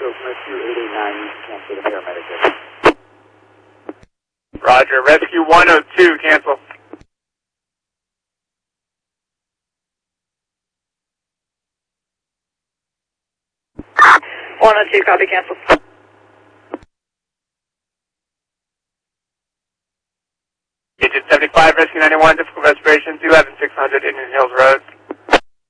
Echo from Rescue 889, you can cancel the paramedic. Roger. Rescue 102, cancel. 102, copy, cancel. Agent 75, Rescue 91, difficult respiration, 211-600 Indian Hills Road.